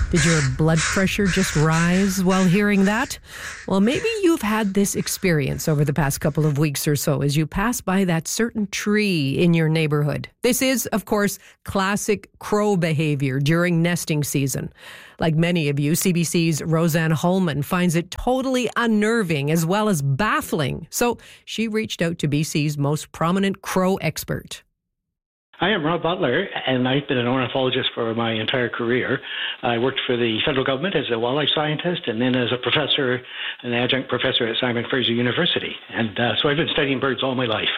Did your blood pressure just rise while hearing that? Well, maybe you've had this experience over the past couple of weeks or so as you pass by that certain tree in your neighborhood. This is, of course, classic crow behavior during nesting season. Like many of you, CBC's Roseanne Holman finds it totally unnerving as well as baffling. So she reached out to BC's most prominent crow expert. Hi, I'm Rob Butler, and I've been an ornithologist for my entire career. I worked for the federal government as a wildlife scientist and then as a professor, an adjunct professor at Simon Fraser University. And so I've been studying birds all my life.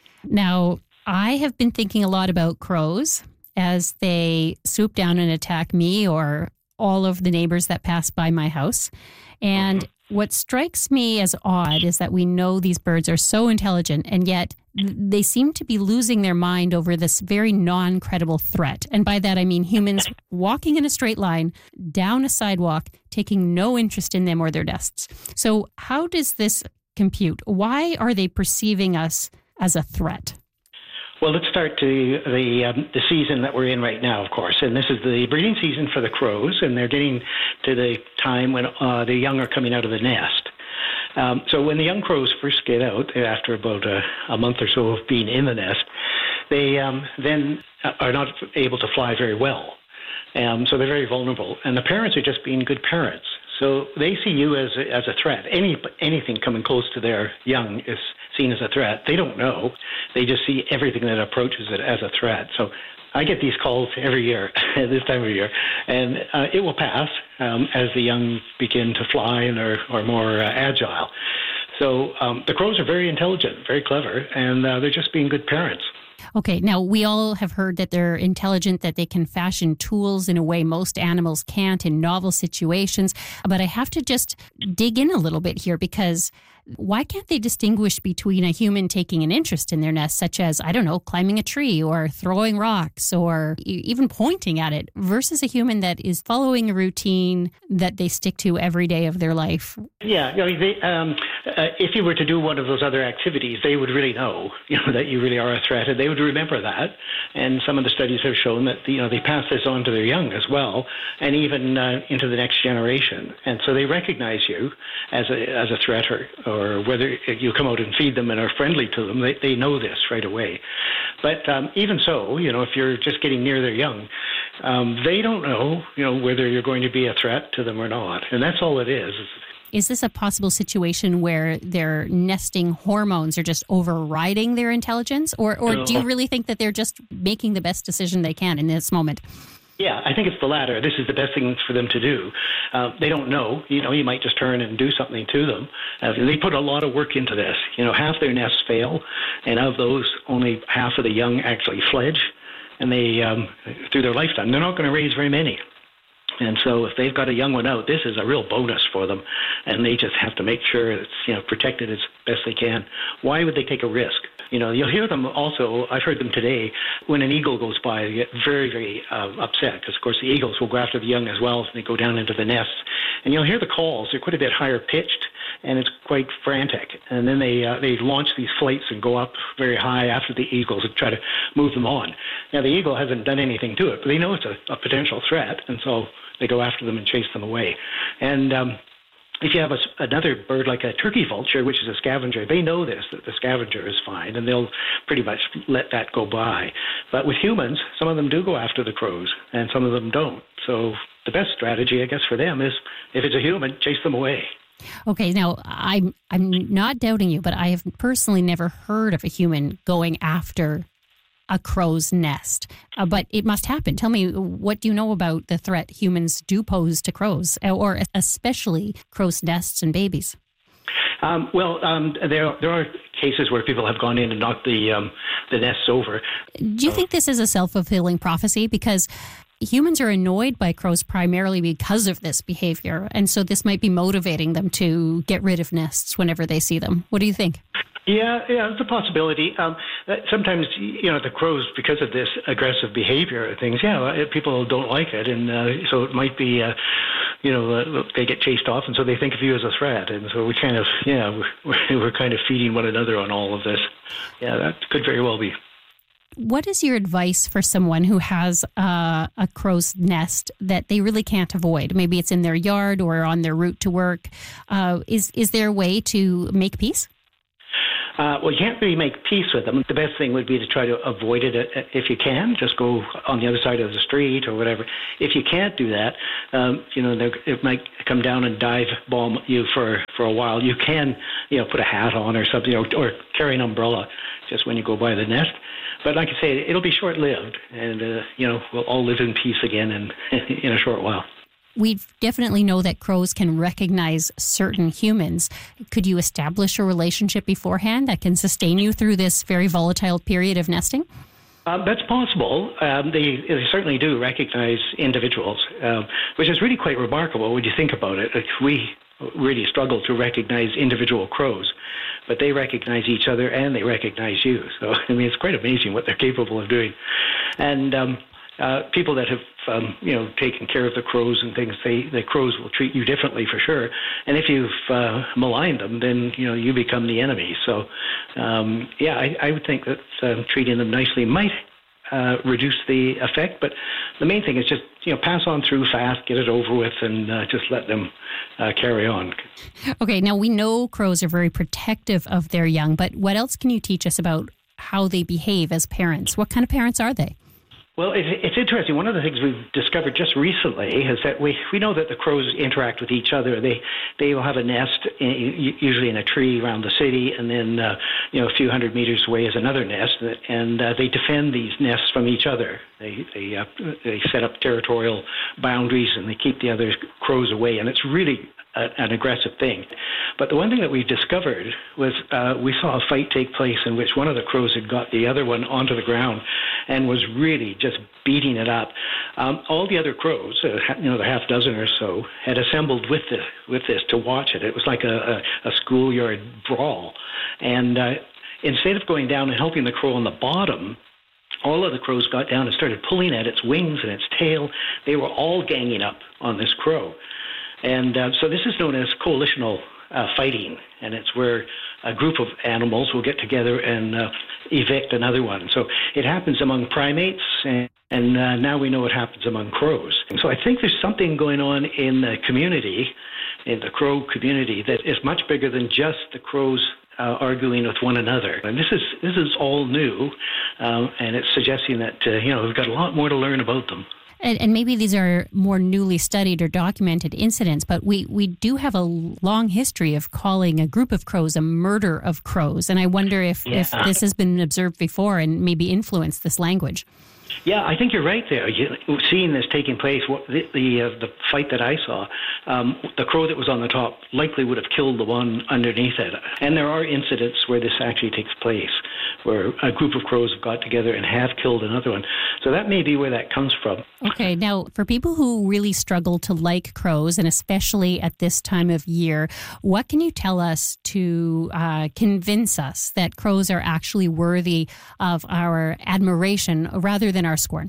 Now, I have been thinking a lot about crows as they swoop down and attack me or all of the neighbors that pass by my house. And what strikes me as odd is that we know these birds are so intelligent, and yet they seem to be losing their mind over this very non-credible threat. And by that, I mean humans walking in a straight line down a sidewalk, taking no interest in them or their nests. So how does this compute? Why are they perceiving us as a threat? Well, let's start to the season that we're in right now, of course. And this is the breeding season for the crows, and they're getting to the time when the young are coming out of the nest. So when the young crows first get out, after about a month or so of being in the nest, they then are not able to fly very well. So they're very vulnerable. And the parents are just being good parents. So they see you as a threat. Anything coming close to their young is seen as a threat. They don't know. They just see everything that approaches it as a threat. So I get these calls every year, this time of year, and it will pass as the young begin to fly and are more agile. So the crows are very intelligent, very clever, and they're just being good parents. Okay, now we all have heard that they're intelligent, that they can fashion tools in a way most animals can't in novel situations. But I have to just dig in a little bit here, because why can't they distinguish between a human taking an interest in their nest, such as, I don't know, climbing a tree or throwing rocks or even pointing at it, versus a human that is following a routine that they stick to every day of their life? Yeah, if you were to do one of those other activities, they would really know, that you really are a threat, and they would remember that. And some of the studies have shown that, they pass this on to their young as well, and even into the next generation. And so they recognize you as a threat, or whether you come out and feed them and are friendly to them, they know this right away. But even so, if you're just getting near their young, they don't know, whether you're going to be a threat to them or not. And that's all it is. Is this a possible situation where their nesting hormones are just overriding their intelligence? Or do you really think that they're just making the best decision they can in this moment? Yeah, I think it's the latter. This is the best thing for them to do. They don't know. You might just turn and do something to them. They put a lot of work into this. Half their nests fail, and of those, only half of the young actually fledge. And they, through their lifetime, they're not going to raise very many. And so if they've got a young one out, this is a real bonus for them. And they just have to make sure it's, protected as best they can. Why would they take a risk? You'll hear them also, I've heard them today, when an eagle goes by, they get very, very upset, because, of course, the eagles will go after the young as well as they go down into the nests. And you'll hear the calls. They're quite a bit higher pitched, and it's quite frantic. And then they launch these flights and go up very high after the eagles and try to move them on. Now, the eagle hasn't done anything to it, but they know it's a potential threat, and so they go after them and chase them away. And if you have another bird like a turkey vulture, which is a scavenger, they know this, that the scavenger is fine, and they'll pretty much let that go by. But with humans, some of them do go after the crows, and some of them don't. So the best strategy, I guess, for them is, if it's a human, chase them away. Okay, now, I'm not doubting you, but I have personally never heard of a human going after a crow's nest. But it must happen. Tell me, what do you know about the threat humans do pose to crows, or especially crows' nests and babies? There are cases where people have gone in and knocked the nests over. Do you think this is a self-fulfilling prophecy? Because humans are annoyed by crows primarily because of this behavior, and so this might be motivating them to get rid of nests whenever they see them. What do you think? Yeah, it's a possibility. Sometimes, the crows, because of this aggressive behavior, things, people don't like it, and so it might be, they get chased off, and so they think of you as a threat, and so we kind of, we're kind of feeding one another on all of this. Yeah, that could very well be. what is your advice for someone who has a crow's nest that they really can't avoid? Maybe it's in their yard or on their route to work. Is there a way to make peace? Well, you can't really make peace with them. The best thing would be to try to avoid it if you can. Just go on the other side of the street or whatever. If you can't do that, it might come down and dive bomb you for a while. You can, put a hat on or something, or carry an umbrella just when you go by the nest. But like I say, it'll be short-lived, and we'll all live in peace again in a short while. We definitely know that crows can recognize certain humans. Could you establish a relationship beforehand that can sustain you through this very volatile period of nesting? That's possible. They certainly do recognize individuals, which is really quite remarkable when you think about it. We really struggle to recognize individual crows, but they recognize each other and they recognize you. So, it's quite amazing what they're capable of doing. And people that have, taken care of the crows and things, the crows will treat you differently for sure. And if you've maligned them, then, you become the enemy. So, I would think that treating them nicely might reduce the effect. But the main thing is just, pass on through fast, get it over with, and just let them carry on. Okay, now we know crows are very protective of their young, but what else can you teach us about how they behave as parents? What kind of parents are they? Well, it's interesting. One of the things we've discovered just recently is that we know that the crows interact with each other. They will have a nest, usually in a tree around the city, and then a few hundred meters away is another nest, and they defend these nests from each other. They set up territorial boundaries and they keep the other crows away, and it's really an aggressive thing. But the one thing that we discovered was we saw a fight take place in which one of the crows had got the other one onto the ground and was really just beating it up. All the other crows, the half dozen or so, had assembled with this to watch it. It was like a schoolyard brawl. And instead of going down and helping the crow on the bottom, all of the crows got down and started pulling at its wings and its tail. They were all ganging up on this crow. And so this is known as coalitional fighting, and it's where a group of animals will get together and evict another one. So it happens among primates, and now we know it happens among crows. And so I think there's something going on in the community, in the crow community, that is much bigger than just the crows arguing with one another. And this is all new, and it's suggesting that we've got a lot more to learn about them. And maybe these are more newly studied or documented incidents, but we do have a long history of calling a group of crows a murder of crows. And I wonder if this has been observed before and maybe influenced this language. Yeah, I think you're right there. Seeing this taking place, the fight that I saw, the crow that was on the top likely would have killed the one underneath it. And there are incidents where this actually takes place, where a group of crows have got together and have killed another one. So that may be where that comes from. Okay, now for people who really struggle to like crows, and especially at this time of year, what can you tell us to convince us that crows are actually worthy of our admiration rather than our scorn?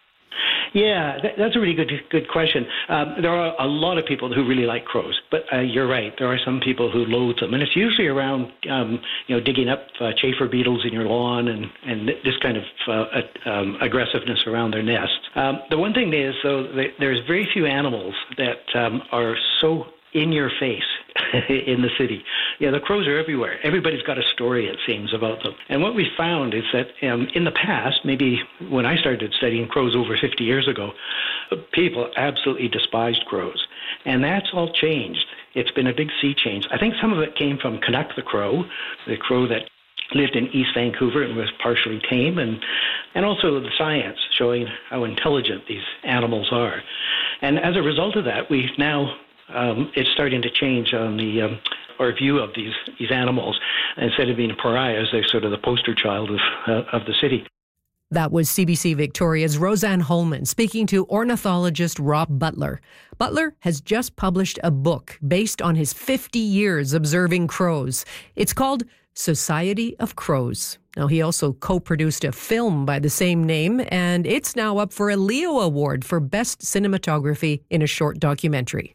Yeah, that's a really good question. There are a lot of people who really like crows, but you're right. There are some people who loathe them, and it's usually around digging up chafer beetles in your lawn and this kind of aggressiveness around their nest. The one thing is, though, there's very few animals that are so in your face in the city. Yeah, the crows are everywhere. Everybody's got a story, it seems, about them. And what we found is that in the past, maybe when I started studying crows over 50 years ago, people absolutely despised crows. And that's all changed. It's been a big sea change. I think some of it came from Canuck the crow that lived in East Vancouver and was partially tame, and also the science showing how intelligent these animals are. And as a result of that, we've now it's starting to change on our view of these animals. Instead of being pariahs, they're sort of the poster child of the city. That was CBC Victoria's Roseanne Holman speaking to ornithologist Rob Butler. Butler has just published a book based on his 50 years observing crows. It's called Society of Crows. Now, he also co-produced a film by the same name, and it's now up for a Leo Award for Best Cinematography in a Short Documentary.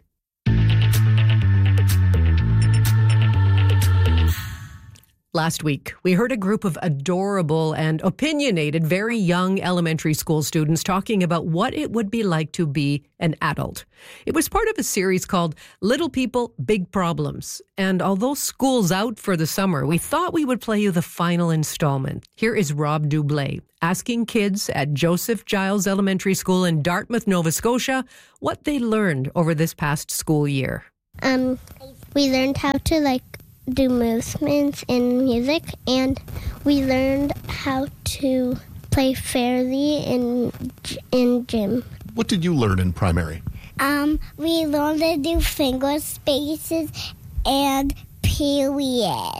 Last week, we heard a group of adorable and opinionated, very young elementary school students talking about what it would be like to be an adult. It was part of a series called Little People, Big Problems. And although school's out for the summer, we thought we would play you the final installment. Here is Rob Dublé asking kids at Joseph Giles Elementary School in Dartmouth, Nova Scotia, what they learned over this past school year. We learned how to do movements in music, and we learned how to play fairly in gym. What did you learn in primary? We learned to do finger spaces and periods.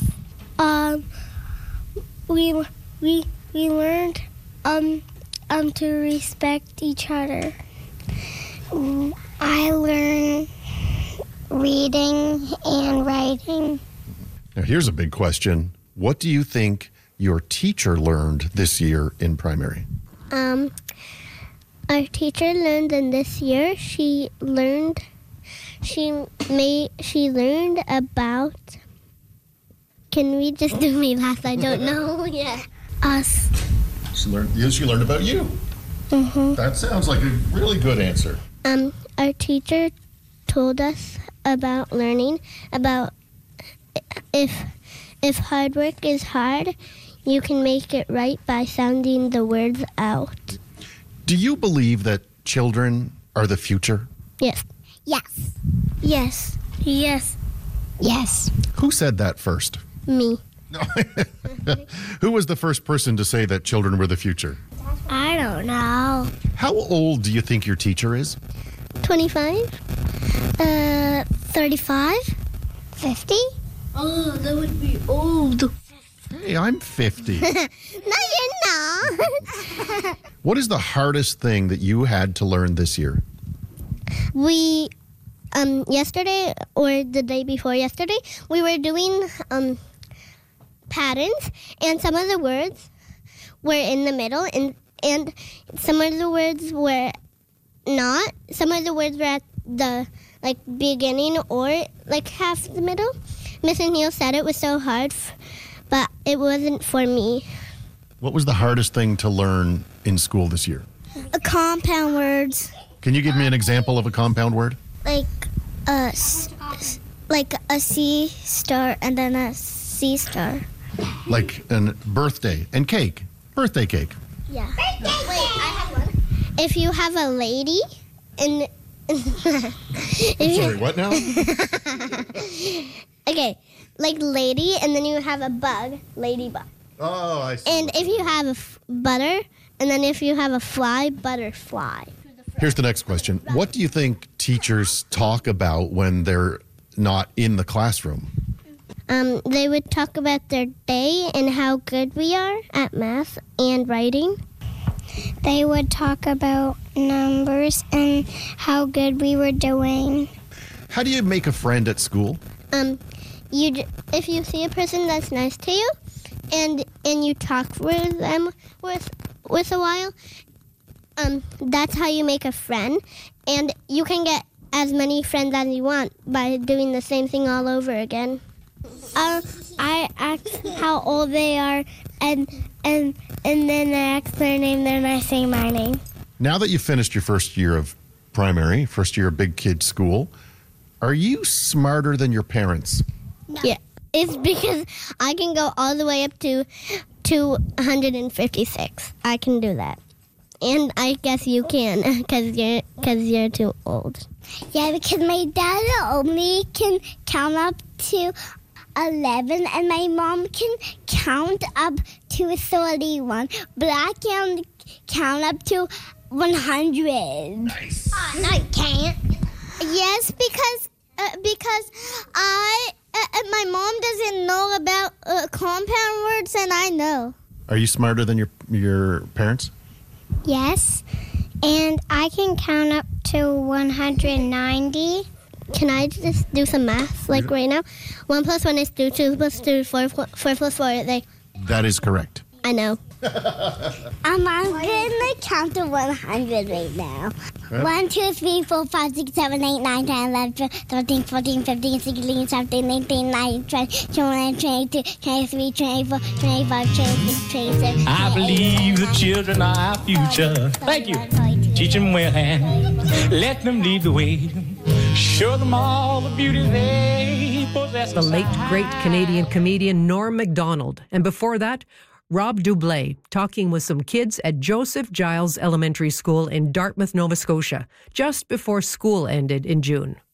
We learned to respect each other. I learned reading and writing. Now, here's a big question. What do you think your teacher learned this year in primary? Our teacher learned in this year. She learned about. Can we just do me last? I don't know. Yeah. Us. She learned about you. Mm-hmm. That sounds like a really good answer. Our teacher told us about learning, about if hard work is hard, you can make it right by sounding the words out. Do you believe that children are the future? Yes. Yes. Yes. Yes. Yes. Who said that first? Me. Who was the first person to say that children were the future? I don't know. How old do you think your teacher is? 25? 35? 50? Oh, that would be old. Hey, I'm 50. No, you're not. What is the hardest thing that you had to learn this year? We, yesterday or the day before yesterday, we were doing patterns, and some of the words were in the middle, and some of the words were not. Some of the words were at the beginning or half the middle. Mrs. Neal said it was so hard, but it wasn't for me. What was the hardest thing to learn in school this year? Compound words. Can you give me an example of a compound word? Like a C star and then a C star. Like a birthday and cake. Birthday cake. Yeah. Wait, I have one. If you have a lady and... Sorry, what now? Okay, lady, and then you have a bug, ladybug. Oh, I see. And if you have a butter, and then if you have a fly, butterfly. Here's the next question. What do you think teachers talk about when they're not in the classroom? They would talk about their day and how good we are at math and writing. They would talk about numbers and how good we were doing. How do you make a friend at school? If you see a person that's nice to you, and you talk with them with a while, that's how you make a friend, and you can get as many friends as you want by doing the same thing all over again. I ask how old they are, and then I ask their name, then I say my name. Now that you've finished your first year of primary, first year of big kid school, are you smarter than your parents? No. Yeah, it's because I can go all the way up to 156. I can do that. And I guess you can, because you're too old. Yeah, because my dad only can count up to 11, and my mom can count up to 31, but I can count up to 100. Nice. No, you can't. Yes, because my mom doesn't know about compound words, and I know. Are you smarter than your parents? Yes, and I can count up to 190. Can I just do some math, right now? 1 plus 1 is 2, 2 plus 2 is 4, 4 plus 4 is That is correct. I know. I'm going to count to 100 right now. 1, 2, 3, 4, 5, 6, 7, 8, 9, 10, 11, 12, 13, 14, 15, 16, 17, 18, 19, 20, 21, 22, 23, 24, 25, 26, 27. I believe the children are our future. Thank you. Teach them well and let them lead the way. Show them all the beauty they possess. The late, great Canadian comedian Norm Macdonald. And before that, Rob Doublé talking with some kids at Joseph Giles Elementary School in Dartmouth, Nova Scotia, just before school ended in June.